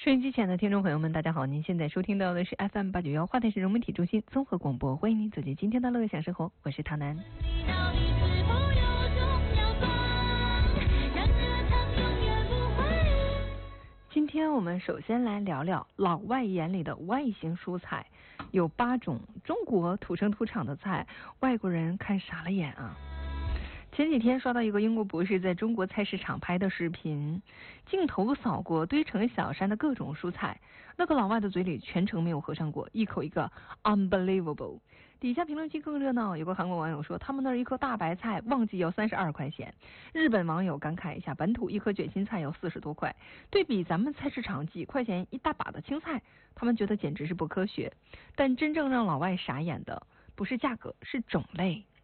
收音机前的听众朋友们，大家好！您现在收听到的是 FM891华电市融媒体中心综合广播，欢迎您走进今天的乐享生活，我是唐楠。今天我们首先来聊聊老外眼里的外形蔬菜，有8种中国土生土长的菜，外国人看傻了眼啊！前几天刷到一个英国博士在中国菜市场拍的视频，镜头扫过堆成小山的各种蔬菜，那个老外的嘴里全程没有合上过，一口一个 unbelievable。底下评论区更热闹，有个韩国网友说他们那儿一颗大白菜忘记要32块钱，日本网友感慨一下本土一颗卷心菜要40多块，对比咱们菜市场几块钱一大把的青菜，他们觉得简直是不科学。但真正让老外傻眼的不是价格，是种类。